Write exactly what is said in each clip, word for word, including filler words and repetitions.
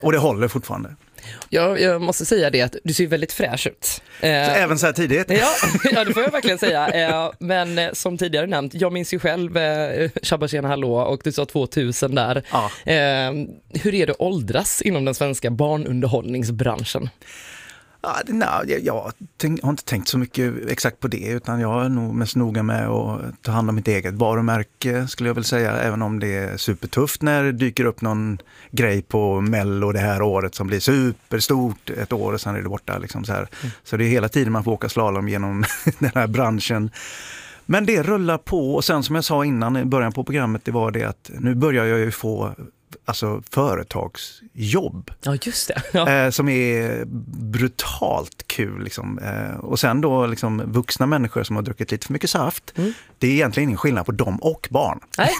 Och det håller fortfarande. Ja, jag måste säga det att du ser väldigt fräsch ut. Så eh, även så här tidigt? Ja, ja, det får jag verkligen säga. Eh, men eh, som tidigare nämnt, jag minns ju själv eh, Shabba Tjena Hallå och du sa tvåtusen där. Ja. Eh, hur är det att åldras inom den svenska barnunderhållningsbranschen? Ja, det, nej, jag, jag tänk, har inte tänkt så mycket exakt på det, utan jag är nog mest noga med att ta hand om mitt eget varumärke, skulle jag väl säga, även om det är supertufft när det dyker upp någon grej på Mello det här året som blir superstort ett år och sen är det borta. Liksom så här. Mm. Så det är hela tiden man får åka slalom genom den här branschen. Men det rullar på, och sen som jag sa innan i början på programmet, det var det att nu börjar jag ju få alltså företagsjobb. Ja, just det. Ja. Eh, som är brutalt kul. Liksom. Eh, och sen då liksom vuxna människor som har druckit lite för mycket saft. Mm. Det är egentligen ingen skillnad på dem och barn. Nej.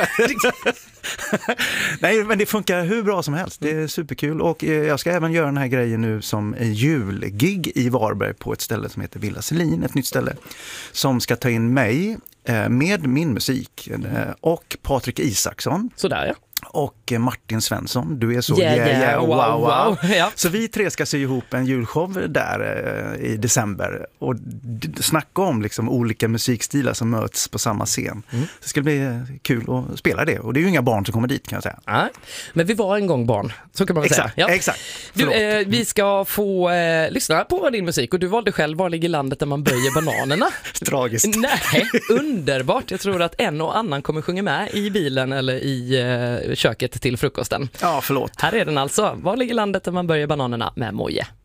Nej, men det funkar hur bra som helst. Det är superkul. Och eh, jag ska även göra den här grejen nu som julgig i Varberg på ett ställe som heter Villa Selin, ett nytt ställe. Som ska ta in mig eh, med min musik eh, och Patrik Isaksson. Sådär, ja. Och Martin Svensson, du är så yeah, yeah, yeah, wow, wow. wow. Ja. Så vi tre ska sy ihop en julshow där eh, i december och d- snacka om liksom olika musikstilar som möts på samma scen. Mm. Det ska bli kul att spela det, och det är ju inga barn som kommer dit, kan jag säga. Nej, men vi var en gång barn, så kan man väl exakt, säga. Ja. Exakt. Du, eh, vi ska få eh, lyssna på din musik, och du valde själv Var ligger landet där man böjer bananerna. Tragiskt. Nej, underbart. Jag tror att en och annan kommer sjunga med i bilen eller i eh, köket till frukosten. Ja, förlåt. Här är den alltså. Var ligger landet där man böjer bananerna med Moje?